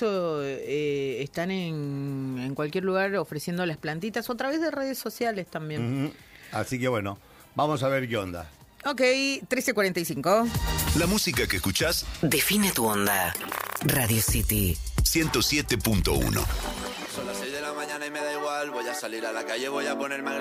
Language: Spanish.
eso están en cualquier lugar ofreciendo las plantitas o a través de redes sociales también. Así que bueno, vamos a ver qué onda. Ok, 13:45. La música que escuchás Define tu onda. Radio City 107.1. Son las 6 de la mañana y me da igual. Voy a salir a la calle, voy a ponerme a